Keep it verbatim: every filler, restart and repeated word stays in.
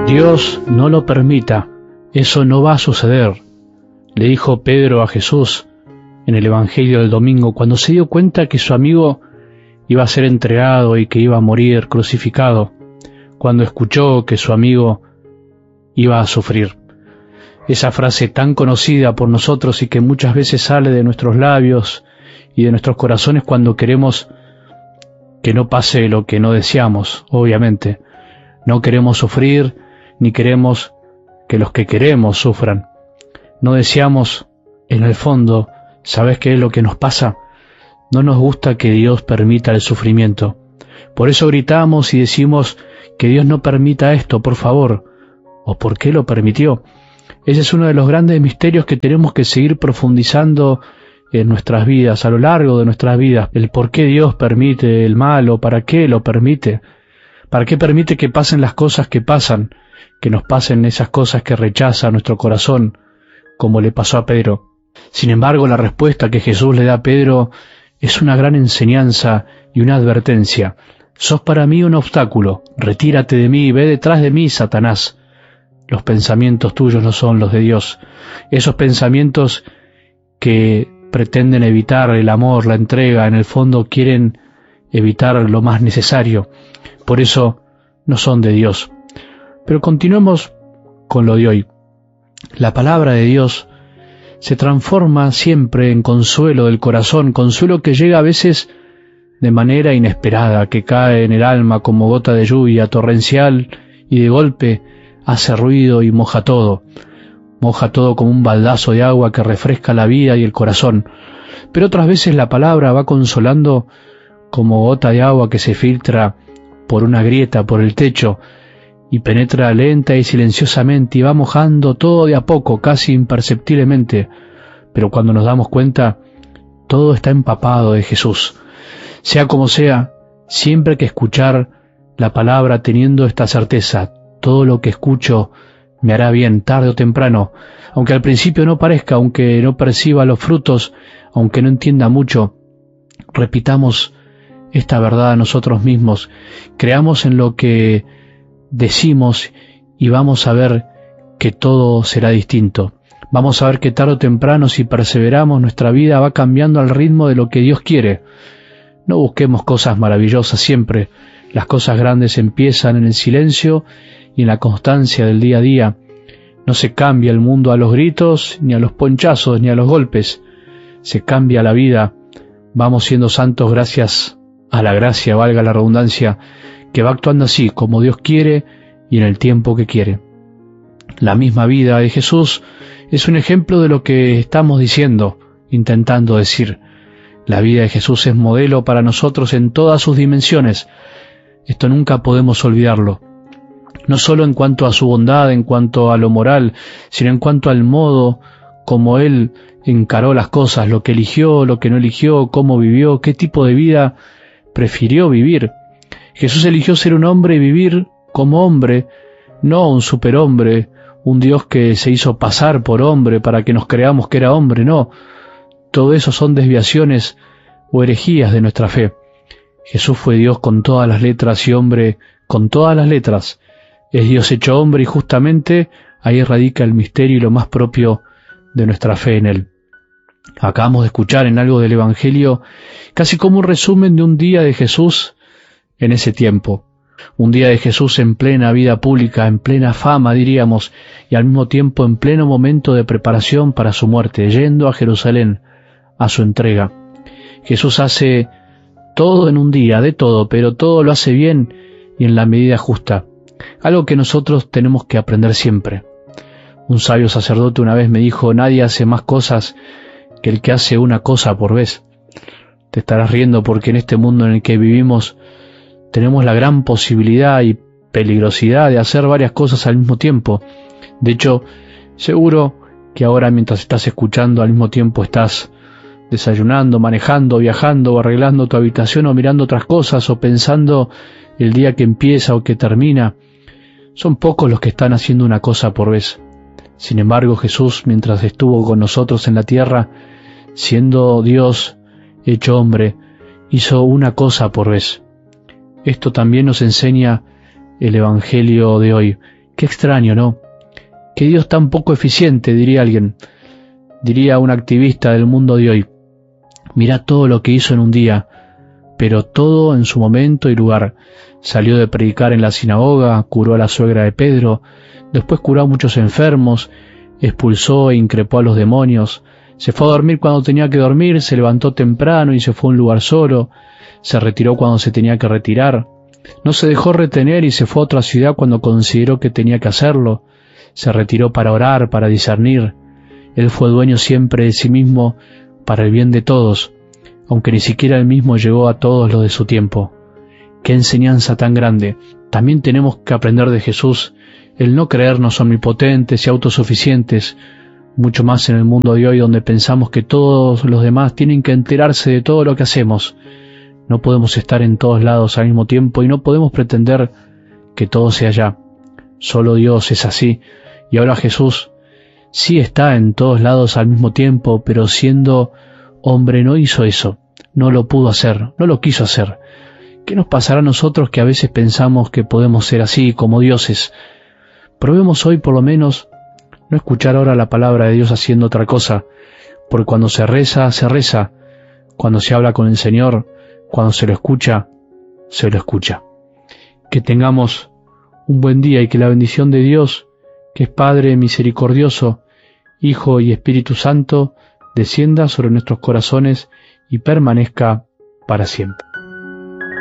Dios no lo permita, eso no va a suceder, le dijo Pedro a Jesús en el Evangelio del domingo, cuando se dio cuenta que su amigo iba a ser entregado y que iba a morir crucificado, cuando escuchó que su amigo iba a sufrir. Esa frase tan conocida por nosotros y que muchas veces sale de nuestros labios y de nuestros corazones cuando queremos que no pase lo que no deseamos, obviamente. No queremos sufrir, ni queremos que los que queremos sufran. No deseamos, en el fondo, ¿sabes qué es lo que nos pasa? No nos gusta que Dios permita el sufrimiento. Por eso gritamos y decimos que Dios no permita esto, por favor. ¿O por qué lo permitió? Ese es uno de los grandes misterios que tenemos que seguir profundizando en nuestras vidas, a lo largo de nuestras vidas. El por qué Dios permite el mal o para qué lo permite. ¿Para qué permite que pasen las cosas que pasan? Que nos pasen esas cosas que rechaza nuestro corazón, como le pasó a Pedro. Sin embargo, la respuesta que Jesús le da a Pedro es una gran enseñanza y una advertencia. Sos para mí un obstáculo, retírate de mí, ve detrás de mí, Satanás. Los pensamientos tuyos no son los de Dios. Esos pensamientos que pretenden evitar el amor, la entrega, en el fondo quieren evitar lo más necesario. Por eso no son de Dios. Pero continuemos con lo de hoy. La palabra de Dios se transforma siempre en consuelo del corazón, consuelo que llega a veces de manera inesperada, que cae en el alma como gota de lluvia torrencial y de golpe hace ruido y moja todo. Moja todo como un baldazo de agua que refresca la vida y el corazón. Pero otras veces la palabra va consolando como gota de agua que se filtra por una grieta, por el techo, y penetra lenta y silenciosamente y va mojando todo de a poco, casi imperceptiblemente. Pero cuando nos damos cuenta, todo está empapado de Jesús. Sea como sea, siempre hay que escuchar la palabra teniendo esta certeza. Todo lo que escucho me hará bien, tarde o temprano. Aunque al principio no parezca, aunque no perciba los frutos, aunque no entienda mucho, repitamos esta verdad a nosotros mismos. Creamos en lo que decimos y vamos a ver que todo será distinto. Vamos a ver que tarde o temprano, si perseveramos, nuestra vida va cambiando al ritmo de lo que Dios quiere. No busquemos cosas maravillosas siempre. Las cosas grandes empiezan en el silencio y en la constancia del día a día. No se cambia el mundo a los gritos, ni a los ponchazos, ni a los golpes. Se cambia la vida. Vamos siendo santos gracias a la gracia, valga la redundancia, que va actuando así, como Dios quiere y en el tiempo que quiere. La misma vida de Jesús es un ejemplo de lo que estamos diciendo, intentando decir. La vida de Jesús es modelo para nosotros en todas sus dimensiones. Esto nunca podemos olvidarlo. No solo en cuanto a su bondad, en cuanto a lo moral, sino en cuanto al modo como Él encaró las cosas, lo que eligió, lo que no eligió, cómo vivió, qué tipo de vida prefirió vivir. Jesús eligió ser un hombre y vivir como hombre, no un superhombre, un Dios que se hizo pasar por hombre para que nos creamos que era hombre, no. Todo eso son desviaciones o herejías de nuestra fe. Jesús fue Dios con todas las letras y hombre con todas las letras. Es Dios hecho hombre y justamente ahí radica el misterio y lo más propio de nuestra fe en Él. Acabamos de escuchar en algo del Evangelio casi como un resumen de un día de Jesús en ese tiempo. Un día de Jesús en plena vida pública, en plena fama diríamos, y al mismo tiempo en pleno momento de preparación para su muerte, yendo a Jerusalén, a su entrega. Jesús hace todo en un día, de todo, pero todo lo hace bien y en la medida justa. Algo que nosotros tenemos que aprender siempre. Un sabio sacerdote una vez me dijo, nadie hace más cosas que el que hace una cosa por vez. Te estarás riendo porque en este mundo en el que vivimos tenemos la gran posibilidad y peligrosidad de hacer varias cosas al mismo tiempo. De hecho, seguro que ahora mientras estás escuchando al mismo tiempo estás desayunando, manejando, viajando o arreglando tu habitación o mirando otras cosas o pensando el día que empieza o que termina. Son pocos los que están haciendo una cosa por vez. Sin embargo, Jesús, mientras estuvo con nosotros en la tierra, siendo Dios hecho hombre, hizo una cosa por vez. Esto también nos enseña el Evangelio de hoy, Qué extraño, ¿no? Qué Dios tan poco eficiente, diría alguien, diría un activista del mundo de hoy. Mirá todo lo que hizo en un día, pero todo en su momento y lugar. Salió de predicar en la sinagoga, curó a la suegra de Pedro, después curó a muchos enfermos, expulsó e increpó a los demonios, se fue a dormir cuando tenía que dormir, se levantó temprano y se fue a un lugar solo, se retiró cuando se tenía que retirar, no se dejó retener y se fue a otra ciudad cuando consideró que tenía que hacerlo, se retiró para orar, para discernir. Él fue dueño siempre de sí mismo para el bien de todos, aunque ni siquiera él mismo llegó a todos los de su tiempo. ¡Qué enseñanza tan grande! También tenemos que aprender de Jesús el no creernos omnipotentes y autosuficientes, mucho más en el mundo de hoy donde pensamos que todos los demás tienen que enterarse de todo lo que hacemos. No podemos estar en todos lados al mismo tiempo y no podemos pretender que todo sea ya. Solo Dios es así, y ahora Jesús sí está en todos lados al mismo tiempo, pero siendo hombre no hizo eso, no lo pudo hacer, no lo quiso hacer. ¿Qué nos pasará a nosotros que a veces pensamos que podemos ser así, como dioses? Probemos hoy por lo menos no escuchar ahora la palabra de Dios haciendo otra cosa, porque cuando se reza, se reza, cuando se habla con el Señor, cuando se lo escucha, se lo escucha. Que tengamos un buen día y que la bendición de Dios, que es Padre misericordioso, Hijo y Espíritu Santo, descienda sobre nuestros corazones y permanezca para siempre.